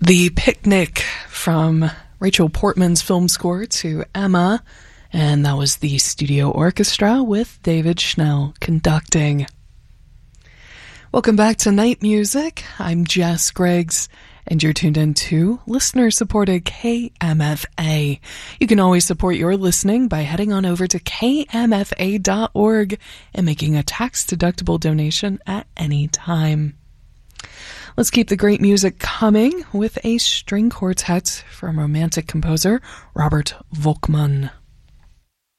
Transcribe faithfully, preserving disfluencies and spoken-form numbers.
The Picnic from Rachel Portman's film score to Emma, and that was the studio orchestra with David Schnell conducting. Welcome back to Night Music. I'm Jess Griggs, and you're tuned in to listener-supported K M F A. You can always support your listening by heading on over to K M F A dot org and making a tax-deductible donation at any time. Let's keep the great music coming with a string quartet from romantic composer Robert Volkmann.